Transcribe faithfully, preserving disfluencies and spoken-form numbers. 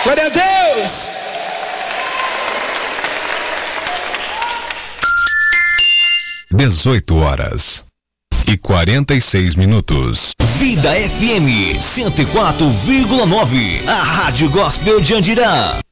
Glória a Deus! dezoito horas e quarenta e seis minutos. Vida F M cento e quatro vírgula nove, a Rádio Gospel de Andirá.